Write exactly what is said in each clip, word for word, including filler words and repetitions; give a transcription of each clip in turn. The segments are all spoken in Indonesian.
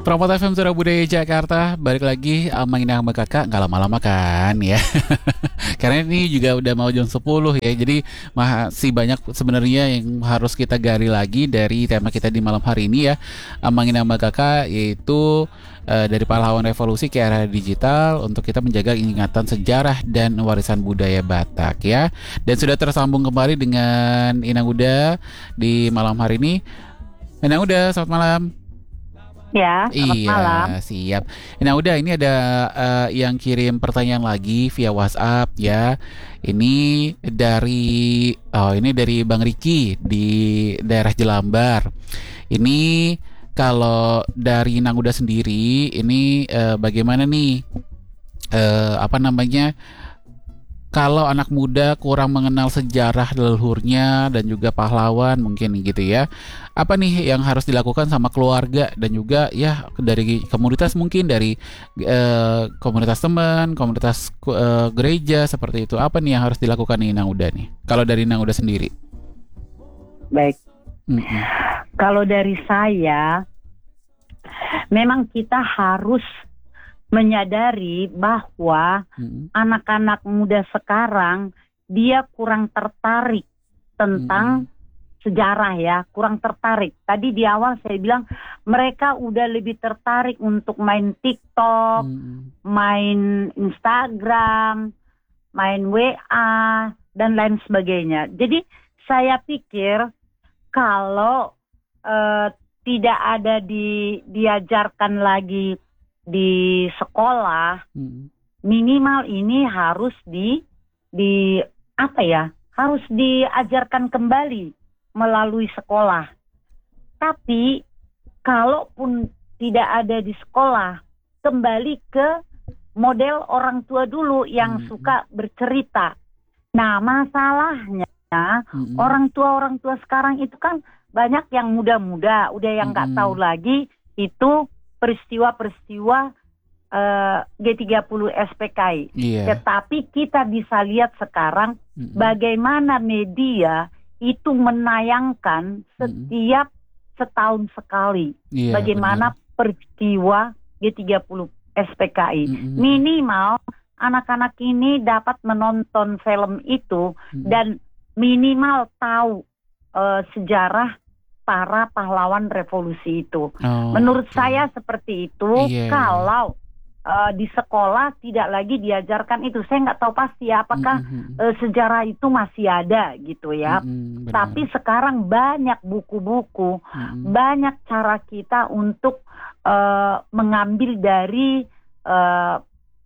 Promota F M Suara Budaya Jakarta, balik lagi sama Ina sama kakak, nggak lama-lama kan ya. Karena ini juga udah mau jam sepuluh ya, jadi masih banyak sebenarnya yang harus kita gali lagi dari tema kita di malam hari ini ya, sama Ina sama kakak, yaitu uh, dari pahlawan revolusi ke era digital untuk kita menjaga ingatan sejarah dan warisan budaya Batak ya. Dan sudah tersambung kembali dengan Inang Uda di malam hari ini. Inang Uda, selamat malam. Ya, selamat Iya, malam. siap. Nah, udah ini ada uh, yang kirim pertanyaan lagi via WhatsApp ya. Ini dari oh ini dari Bang Riki di daerah Jelambar. Ini kalau dari Nang Uda sendiri, ini uh, bagaimana nih? Uh, apa namanya? Kalau anak muda kurang mengenal sejarah leluhurnya dan juga pahlawan mungkin gitu ya. Apa nih yang harus dilakukan sama keluarga dan juga ya dari komunitas, mungkin dari eh, komunitas teman, komunitas eh, gereja seperti itu. Apa nih yang harus dilakukan nih Nang Uda nih? Kalau dari Nang Uda sendiri. Baik. Mm-mm. Kalau dari saya, memang kita harus menyadari bahwa Mm-mm. anak-anak muda sekarang dia kurang tertarik tentang Mm-mm. sejarah ya, kurang tertarik. Tadi di awal saya bilang mereka udah lebih tertarik untuk main TikTok, Mm-mm. main Instagram, main W A dan lain sebagainya. Jadi saya pikir kalau eh, tidak ada di diajarkan lagi di sekolah, Mm-mm. minimal ini harus di di apa ya, harus diajarkan kembali melalui sekolah. Tapi kalaupun tidak ada di sekolah, kembali ke model orang tua dulu yang Mm-mm. suka bercerita. Nah, masalahnya Mm-mm. orang tua orang tua sekarang itu kan banyak yang muda-muda, udah yang nggak Mm-mm. tahu lagi itu peristiwa-peristiwa uh, G tiga puluh S P K I. Iya. Tetapi kita bisa lihat sekarang Mm-mm. bagaimana media itu menayangkan setiap setahun sekali Iya, bagaimana benar. peristiwa G tiga puluh S P K I. Mm-mm. Minimal anak-anak ini dapat menonton film itu Mm-mm. dan minimal tahu uh, sejarah para pahlawan revolusi itu. Oh, Menurut oke. saya seperti itu. Iya. Kalau uh, di sekolah tidak lagi diajarkan itu, saya nggak tahu pasti ya, apakah Mm-mm. uh, sejarah itu masih ada gitu ya. Mm-mm, benar. Tapi sekarang banyak buku-buku, Mm-mm. banyak cara kita untuk uh, mengambil dari uh,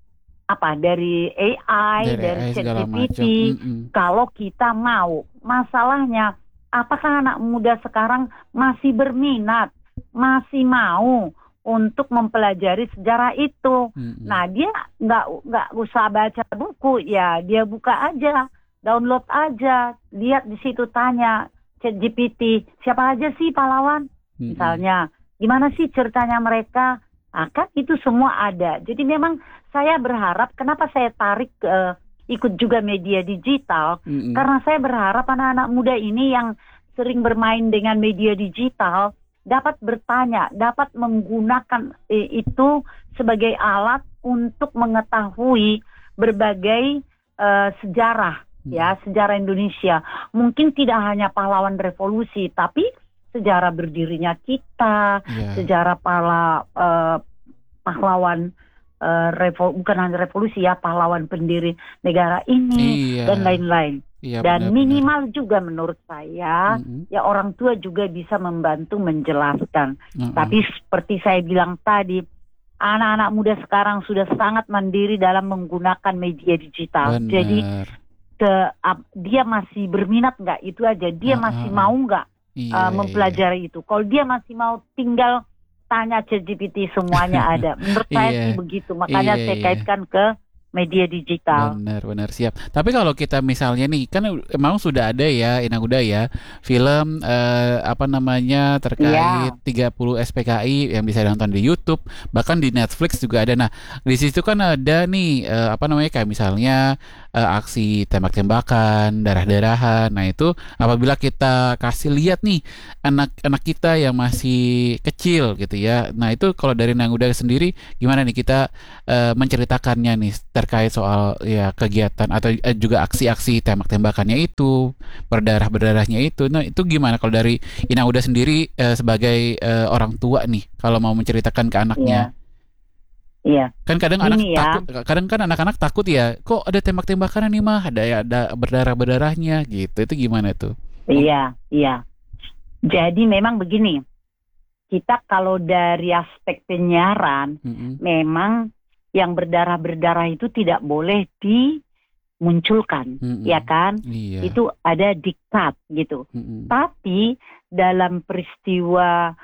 apa dari A I, Dari dari A I segala ChatGPT. macam. Mm-mm. Kalau kita mau, masalahnya apakah anak muda sekarang masih berminat, masih mau untuk mempelajari sejarah itu? Mm-mm. Nah, dia nggak nggak usah baca buku ya, dia buka aja, download aja, lihat di situ, tanya ChatGPT, siapa aja sih pahlawan? Mm-mm. Misalnya, gimana sih ceritanya mereka? Nah, kan itu semua ada. Jadi memang saya berharap, kenapa saya tarik eh, ikut juga media digital, Mm-mm. karena saya berharap anak-anak muda ini yang sering bermain dengan media digital dapat bertanya, dapat menggunakan eh, itu sebagai alat untuk mengetahui berbagai eh, sejarah, Mm. ya, sejarah Indonesia. Mungkin tidak hanya pahlawan revolusi, tapi sejarah berdirinya kita, Iya. sejarah para eh, pahlawan eh, revo, bukan hanya revolusi ya, pahlawan pendiri negara ini Iya. dan lain-lain. Iya, Dan benar-benar. minimal juga menurut saya, Mm-mm. ya orang tua juga bisa membantu menjelaskan. Mm-mm. Tapi seperti saya bilang tadi, anak-anak muda sekarang sudah sangat mandiri dalam menggunakan media digital. Benar. Jadi ke, ap- dia masih berminat nggak, itu aja. Dia Ah, masih ah, ah. mau nggak Iya, uh, iya. mempelajari itu. Kalau dia masih mau, tinggal tanya ChatGPT, semuanya ada. Menurut saya Iya. sih begitu. Makanya Iya, saya iya. kaitkan ke media digital. Benar-benar siap. Tapi kalau kita misalnya nih, kan emang sudah ada ya, Inang Uda ya, film eh, apa namanya terkait Iya, tiga puluh S P K I yang bisa nonton di YouTube, bahkan di Netflix juga ada. Nah, di situ kan ada nih eh, apa namanya kayak misalnya eh, aksi tembak-tembakan, darah-darahan. Nah, itu apabila kita kasih lihat nih anak-anak kita yang masih kecil gitu ya. Nah, itu kalau dari Inang Uda sendiri gimana nih kita eh, menceritakannya nih terkait soal ya kegiatan atau eh, juga aksi-aksi tembak-tembakannya itu, berdarah-berdarahnya itu. Nah, itu gimana kalau dari Ina Uda sendiri eh, sebagai eh, orang tua nih kalau mau menceritakan ke anaknya? iya, iya. Kan kadang anak Gini ya, takut, kadang kan anak-anak takut ya, kok ada tembak-tembakan nih mah, ada ya ada berdarah-berdarahnya gitu. Itu gimana tuh? iya, iya. Jadi memang begini, kita kalau dari aspek penyiaran, Mm-mm. memang yang berdarah-berdarah itu tidak boleh dimunculkan, Mm-mm. ya kan? Iya. Itu ada diktat gitu. Mm-mm. Tapi dalam peristiwa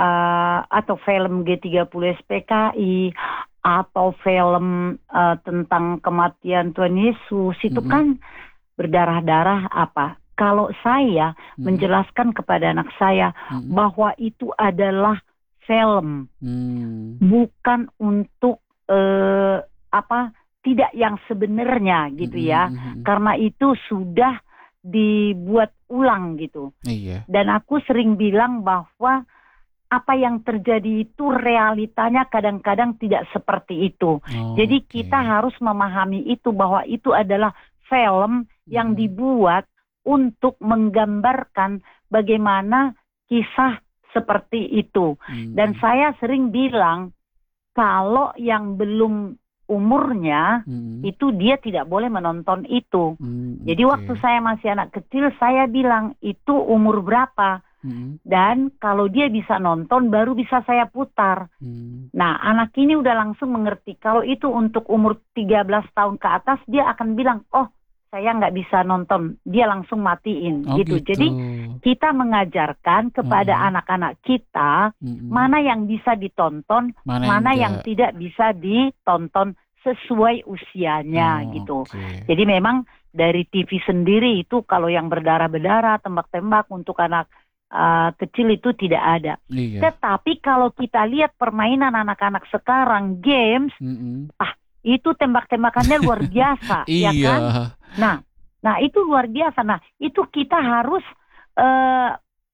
uh, atau film G tiga puluh S P K I atau film uh, tentang kematian Tuhan Yesus itu Mm-mm. kan berdarah-darah apa? Kalau saya Mm-mm. menjelaskan kepada anak saya Mm-mm. bahwa itu adalah film, Mm. bukan untuk eh, apa tidak yang sebenarnya gitu ya, Mm-mm. karena itu sudah dibuat ulang gitu. Iya. Dan aku sering bilang bahwa apa yang terjadi itu realitanya kadang-kadang tidak seperti itu. Oh, Jadi oke. kita harus memahami itu bahwa itu adalah film yang Mm-mm. dibuat untuk menggambarkan bagaimana kisah seperti itu. Dan Mm-mm. saya sering bilang kalau yang belum umurnya Mm-mm. itu dia tidak boleh menonton itu. Mm, Jadi oke. waktu saya masih anak kecil saya bilang itu umur berapa, Mm-mm. dan kalau dia bisa nonton baru bisa saya putar. Mm. Nah, anak ini udah langsung mengerti kalau itu untuk umur tiga belas tahun ke atas, dia akan bilang, oh saya nggak bisa nonton, dia langsung matiin Oh gitu. gitu. Jadi kita mengajarkan kepada Mm-mm. anak-anak kita Mm-mm. mana yang bisa ditonton, Mana mana yang enggak? tidak bisa ditonton sesuai usianya Oh, gitu. oke. Jadi memang dari T V sendiri itu kalau yang berdarah-berdarah, tembak-tembak untuk anak uh, kecil itu tidak ada. Iya. Tetapi kalau kita lihat permainan anak-anak sekarang, games, Mm-mm. itu tembak-tembakannya luar biasa, ya Iya. kan? Nah, nah itu luar biasa. Nah, itu kita harus uh,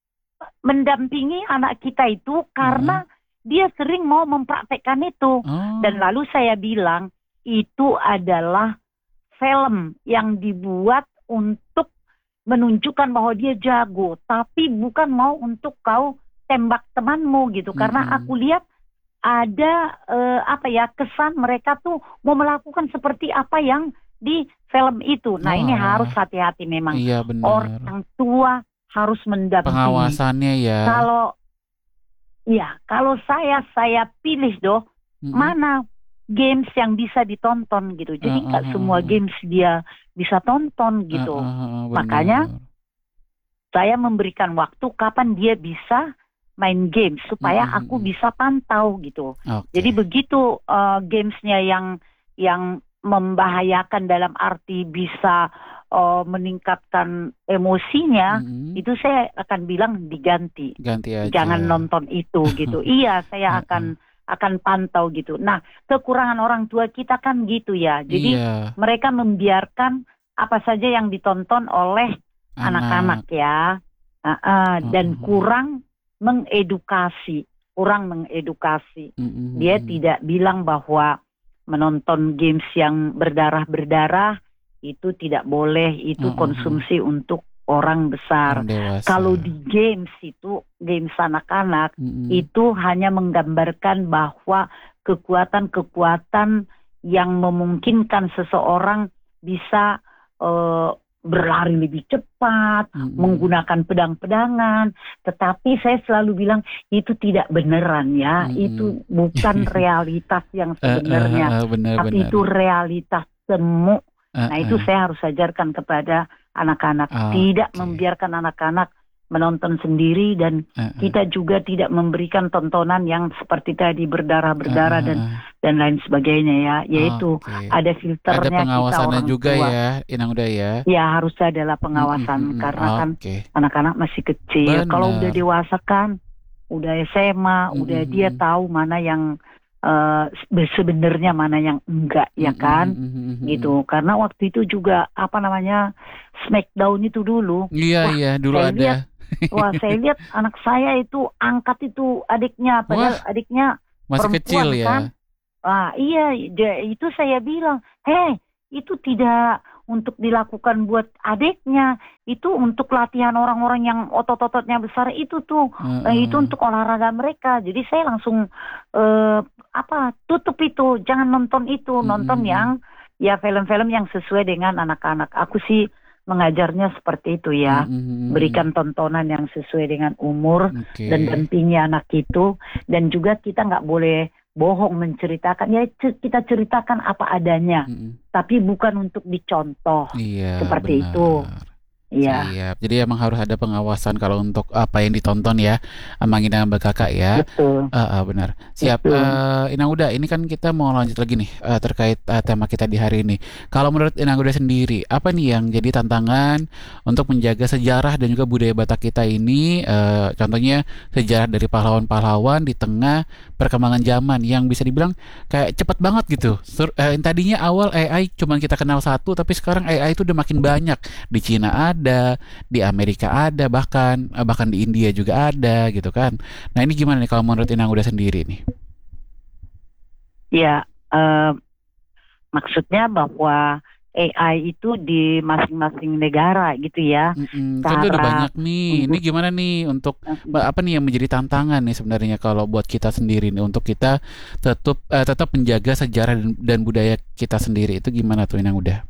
mendampingi anak kita itu karena dia sering mau mempraktekkan itu. Oh. Dan lalu saya bilang itu adalah film yang dibuat untuk menunjukkan bahwa dia jago, tapi bukan mau untuk kau tembak temanmu gitu. Karena Mm-mm. aku lihat ada eh, apa ya kesan mereka tuh mau melakukan seperti apa yang di film itu. Nah, Oh, ini alah. harus hati-hati memang. Iya benar. Orang tua harus mendampingi. Pengawasannya ya. Kalau ya, kalau saya saya pilih doh Mm-mm. mana games yang bisa ditonton gitu. Jadi Uh, nggak uh, uh, semua uh. games dia bisa tonton Uh, gitu. uh, uh, Makanya benar. saya memberikan waktu kapan dia bisa main game supaya Mm-mm. aku bisa pantau gitu. Oke. Jadi begitu uh, gamesnya yang yang membahayakan dalam arti bisa uh, meningkatkan emosinya, Mm-mm. itu saya akan bilang diganti. Ganti aja. Jangan nonton itu gitu. Iya, saya Uh-uh. akan akan pantau gitu. Nah, kekurangan orang tua kita kan gitu ya. Jadi Iya. mereka membiarkan apa saja yang ditonton oleh anak-anak ya. Uh, uh, dan Uh-uh. kurang mengedukasi, kurang mengedukasi. Mm-mm. Dia tidak bilang bahwa menonton games yang berdarah-berdarah itu tidak boleh, itu Uh-uh. konsumsi untuk orang besar. Orang dewasa. Kalau di games itu, games anak-anak, Mm-mm. itu hanya menggambarkan bahwa kekuatan-kekuatan yang memungkinkan seseorang bisa eh, berlari lebih cepat, Mm-mm. menggunakan pedang-pedangan. Tetapi saya selalu bilang itu tidak beneran ya, Mm-mm. itu bukan realitas yang Eh, eh, sebenarnya, eh, benar, tapi benar. itu realitas semu. Eh, Nah itu eh. saya harus ajarkan kepada anak-anak, Oke. tidak membiarkan anak-anak menonton sendiri, dan Eh, eh. kita juga tidak memberikan tontonan yang seperti tadi berdarah-berdarah Eh, eh, dan eh. dan lain sebagainya ya, yaitu Oke. ada Ada filternya kita pengawasannya orang juga tua. ya, Inang Uda ya. Ya harus adalah Mm-mm, pengawasan mm-mm. karena kan Oke, anak-anak masih kecil. Kalau udah benar. dewasa kan, udah S M A, Mm-mm, udah dia mm-mm. tahu mana yang eh, se- sebenarnya mana yang enggak ya Mm-mm, kan, mm-mm, mm-mm. gitu. Karena waktu itu juga apa namanya Smackdown itu dulu, Iya, wah iya, dulu saya ada. lihat, wah saya lihat anak saya itu angkat itu adiknya, padahal Wah, adiknya masih kecil perempuan kan. ya. Ah, iya, dia- itu saya bilang, hei, itu tidak untuk dilakukan buat adiknya, itu untuk latihan orang-orang yang otot-ototnya besar itu tuh, eh, itu Heeh. untuk olahraga mereka. Jadi saya langsung eh, apa tutup itu, jangan nonton itu, Mm-mm, nonton mm-mm. yang ya film-film yang sesuai dengan anak-anak. Aku sih mengajarnya seperti itu ya, Mm-mm, mm-mm. berikan tontonan yang sesuai dengan umur dan Oke. dampingi anak itu, dan juga kita nggak boleh bohong menceritakan, ya ce- kita ceritakan apa adanya, Mm-mm. tapi bukan untuk dicontoh, Iya, seperti itu. benar. Iya, Siap. Jadi emang harus ada pengawasan kalau untuk apa yang ditonton ya, sama Inang sama Kakak ya. betul, Ah, ah, benar. Siap. betul. Eh, Inang Uda, ini kan kita mau lanjut lagi nih eh, terkait eh, tema kita di hari ini. Kalau menurut Inang Uda sendiri, apa nih yang jadi tantangan untuk menjaga sejarah dan juga budaya Batak kita ini? Eh, contohnya sejarah dari pahlawan-pahlawan di tengah perkembangan zaman yang bisa dibilang kayak cepat banget gitu. Sur- eh, tadinya awal A I cuman kita kenal satu, tapi sekarang A I itu udah makin banyak. Di Cina ada, di Amerika ada, bahkan eh, bahkan di India juga ada gitu kan. Nah ini gimana nih kalau menurut Inang udah sendiri nih? Ya, eh, maksudnya bahwa A I itu di masing-masing negara gitu ya, Mm-mm, kan dia udah cara banyak nih. Ini untuk gimana nih untuk ba- apa nih yang menjadi tantangan nih sebenarnya kalau buat kita sendiri nih untuk kita tetap eh, tetap menjaga sejarah dan, dan budaya kita sendiri itu gimana tuh Inang udah?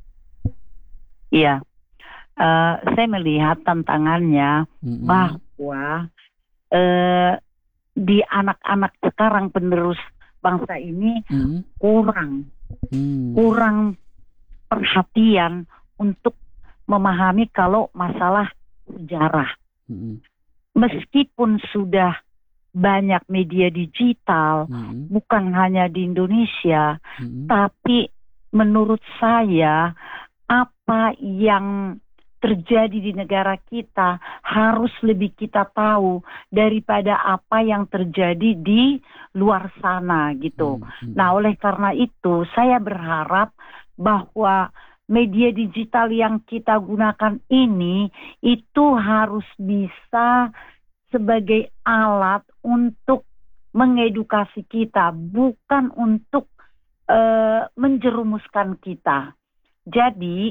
ya, eh, saya melihat tantangannya Mm-mm, bahwa eh, di anak-anak sekarang penerus bangsa ini mm-mm, kurang mm, kurang perhatian untuk memahami kalau masalah sejarah. mm-mm, Meskipun sudah banyak media digital, mm-mm, bukan hanya di Indonesia, mm-mm, tapi menurut saya apa yang terjadi di negara kita harus lebih kita tahu daripada apa yang terjadi di luar sana gitu. mm-mm, Nah, oleh karena itu saya berharap bahwa media digital yang kita gunakan ini itu harus bisa sebagai alat untuk mengedukasi kita, bukan untuk eh, menjerumuskan kita. Jadi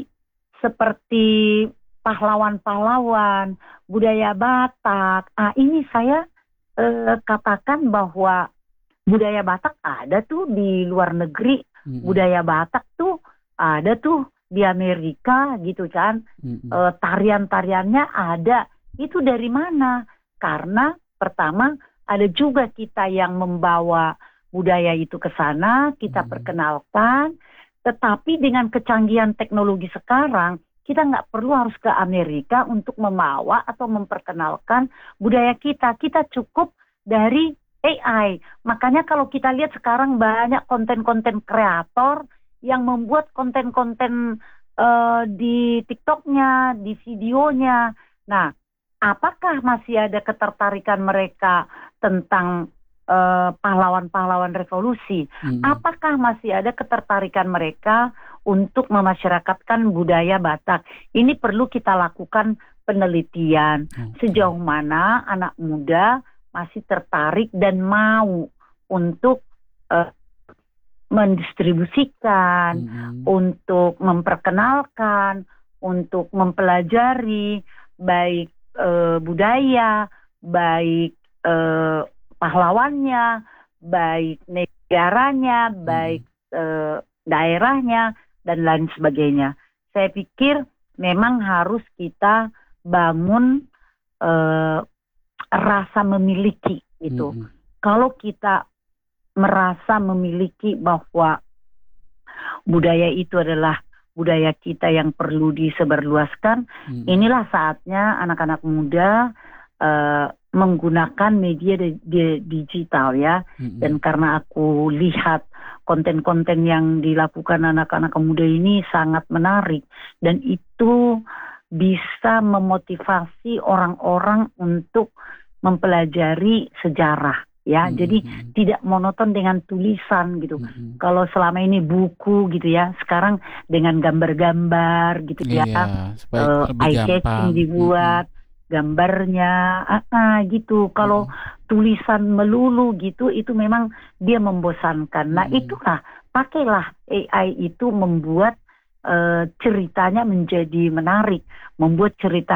seperti pahlawan-pahlawan, budaya Batak. Ah, ini saya eh, katakan bahwa budaya Batak ada tuh di luar negeri, mm-mm, budaya Batak tuh ada tuh di Amerika gitu kan. mm-mm, Eh, tarian-tariannya ada. Itu dari mana? Karena pertama ada juga kita yang membawa budaya itu ke sana, kita mm-mm. perkenalkan. Tetapi dengan kecanggihan teknologi sekarang, kita nggak perlu harus ke Amerika untuk membawa atau memperkenalkan budaya kita. Kita cukup dari A I. Makanya kalau kita lihat sekarang banyak konten-konten kreator yang membuat konten-konten eh, di TikToknya, di videonya. Nah, apakah masih ada ketertarikan mereka tentang eh, pahlawan-pahlawan revolusi? Mm-mm. Apakah masih ada ketertarikan mereka untuk memasyarakatkan budaya Batak? Ini perlu kita lakukan penelitian. Oke. Sejauh mana anak muda masih tertarik dan mau untuk eh, mendistribusikan, Mm-mm. untuk memperkenalkan, untuk mempelajari baik eh, budaya, baik eh, pahlawannya, baik negaranya, Mm-mm. baik eh, daerahnya, dan lain sebagainya. Saya pikir memang harus kita bangun eh, rasa memiliki gitu. Mm-mm. Kalau kita merasa memiliki bahwa budaya itu adalah budaya kita yang perlu disebarluaskan, Mm-mm. inilah saatnya anak-anak muda eh, menggunakan media di, di- digital ya. Mm-mm. Dan karena aku lihat konten-konten yang dilakukan anak-anak muda ini sangat menarik dan itu bisa memotivasi orang-orang untuk mempelajari sejarah ya. Mm-mm. Jadi tidak monoton dengan tulisan gitu. Mm-mm. Kalau selama ini buku gitu ya, sekarang dengan gambar-gambar gitu ya. Iya, supaya Eh, lebih eye gampang. catching dibuat, gambarnya, ah, ah, gitu. Kalau tulisan melulu gitu, itu memang dia membosankan. Nah, Mm-mm. itulah pakailah A I itu membuat eh, ceritanya menjadi menarik, membuat cerita